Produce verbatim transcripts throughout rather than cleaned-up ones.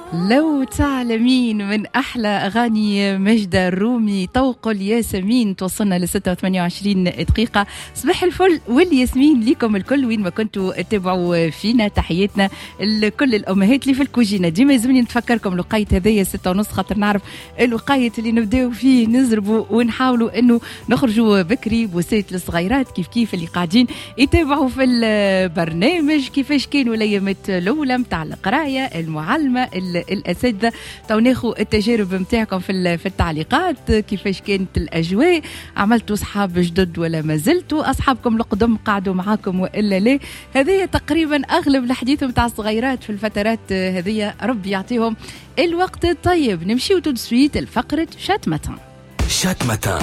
لو تعلمين من أحلى أغاني مجدة الرومي طوق الياسمين. توصلنا ل ستة وثمانية وعشرين دقيقة. صباح الفل والياسمين ليكم الكل وين ما كنتوا تتابعوا فينا. تحياتنا لكل الأمهات اللي في الكوجينة. ديما يلزمني نتفكركم الوقاية هذيا ستة ونص خاطر نعرف الوقاية اللي نبداو فيه نزربوا ونحاولوا إنه نخرجوا بكري بوسيلة الصغيرات كيف كيف اللي قاعدين يتابعوا في البرنامج كيفاش كانوا الأيامات الأولى متاع القراية المعلمة الأساتذة. تو ناخذ التجارب متاعكم في في التعليقات. كيفاش كانت الأجواء؟ عملتوا أصحاب جدد ولا ما زلتوا أصحابكم القدم قعدوا معاكم وإلا لا؟ هذه تقريبا أغلب الحديث متاع الصغيرات في الفترات هذه. ربي يعطيهم الوقت الطيب. نمشيو تو سويت الفقرة شاتمتان. شاتمتان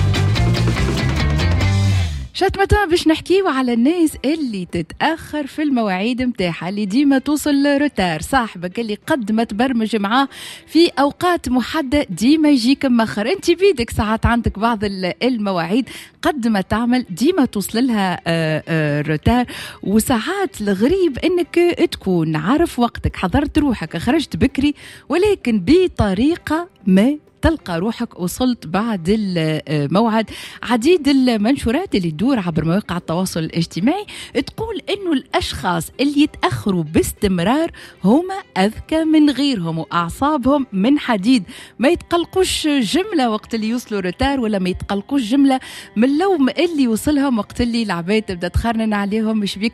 شاتمتان باش نحكيو على الناس اللي تتأخر في المواعيد متاعها، اللي ديما توصل روتار. صاحبك اللي قد ما تبرمج معاه في أوقات محددة ديما يجيك مخر. انت بيدك ساعات عندك بعض المواعيد قد ما تعمل ديما توصل لها روتار. وساعات الغريب انك تكون عارف وقتك، حضرت روحك، خرجت بكري، ولكن بطريقة ما تلقى روحك وصلت بعد الموعد. عديد المنشورات اللي تدور عبر مواقع التواصل الاجتماعي تقول انه الاشخاص اللي يتاخروا باستمرار هما اذكى من غيرهم واعصابهم من حديد. ما يتقلقوش جمله وقت اللي يوصلوا روتار، ولا ما يتقلقوش جمله من اللوم اللي يوصلهم وقت اللي العباد تبدا تخرنن عليهم. مش بيك